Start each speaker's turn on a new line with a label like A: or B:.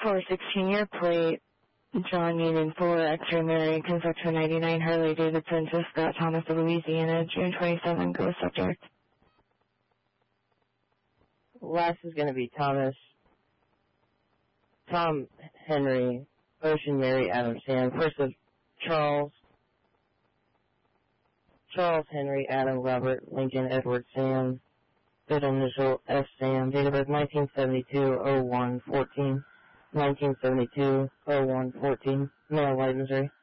A: 416, your plate, John Union 4, X-ray Mary, Construction 99, Harley Davidson, to Scott Thomas of Louisiana, June 27, go subject.
B: Last is going to be Tom Henry, Ocean Mary, Adam Sam. First is Charles Henry, Adam Robert Lincoln Edward Sam. Middle initial S Sam. Date of birth 1972-01-14. 1972-01-14. Male, White, Missouri.